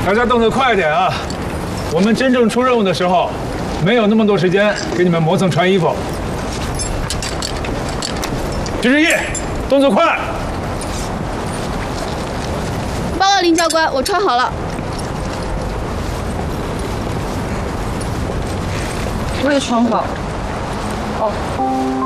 大家动作快点啊！我们真正出任务的时候，没有那么多时间给你们磨蹭穿衣服。徐志毅，动作快！ 报告林教官，我穿好了。 我也穿好。哦。